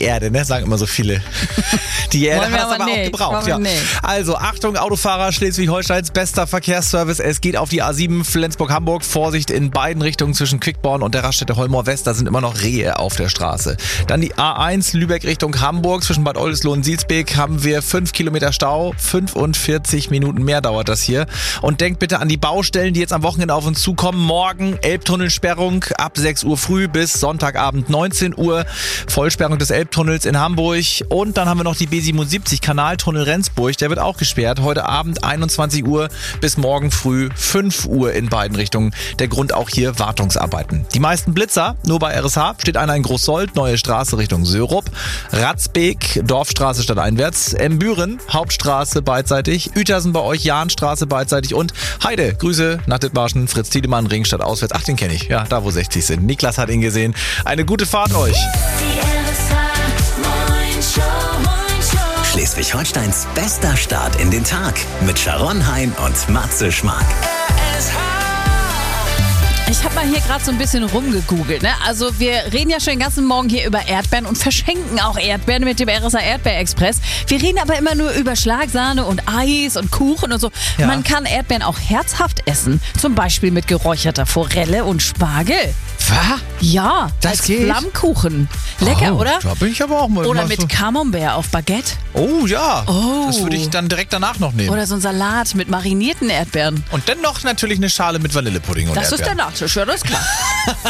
Erde, ne? Sagen immer so viele. Die Erde Wollen wir hat es aber aber auch nicht. gebraucht. Wollen wir Ja. nicht. Also Achtung, Autofahrer, Schleswig-Holsteins bester Verkehrsservice. Es geht auf die A7 Flensburg-Hamburg. Vorsicht in beiden Richtungen zwischen Quickborn und der Raststätte Holmor West. Da sind immer noch Rehe auf der Straße. Dann die A1 Lübeck Richtung Hamburg. Zwischen Bad Oldesloe und Sielsbeek haben wir 5 Kilometer Stau. 45 Minuten mehr dauert das hier. Und denkt bitte an die Baustellen, die jetzt am Wochenende auf uns zukommen. Morgen Elbtunnelsperrung ab 6 Uhr früh bis Sonntagabend 19 Uhr. Vollsperrung des Elbtunnels in Hamburg. Und dann haben wir noch die B77 Kanaltunnel Rendsburg. Der wird auch gesperrt. Heute Abend 21 Uhr bis morgen früh 5 Uhr in beiden Richtungen. Der Grund auch hier Wartungsarbeiten. Die meisten Blitzer, nur bei RSH, steht einer in Großsold, neue Straße Richtung Sörup. Ratzbeek, Dorfstraße stadteinwärts. Embüren, Hauptstraße beidseitig. Uetersen bei euch, Jahnstraße beidseitig. Und Heide, Grüße nach Dithmarschen, Fritz Tiedemann, Ringstadt auswärts. Ach, den kenne ich. Ja, da wo 60 sind. Niklas hat ihn gesehen. Eine gute Fahrt euch. Schleswig-Holsteins bester Start in den Tag mit Sharon Hein und Matze Schmark. Ich habe mal hier gerade so ein bisschen rumgegoogelt. Ne? Also wir reden ja schon den ganzen Morgen hier über Erdbeeren und verschenken auch Erdbeeren mit dem RSA Erdbeerexpress. Wir reden aber immer nur über Schlagsahne und Eis und Kuchen und so. Ja. Man kann Erdbeeren auch herzhaft essen. Zum Beispiel mit geräucherter Forelle und Spargel. Was? Ja, Das als geht? Flammkuchen. Lecker, oder? Da bin ich aber auch mal. Oder mal mit so. Camembert auf Baguette. Oh ja. Oh. Das würde ich dann direkt danach noch nehmen. Oder so ein Salat mit marinierten Erdbeeren. Und dann noch natürlich eine Schale mit Vanillepudding und Das ist Erdbeeren. der Nachtisch, ja, das ist klar.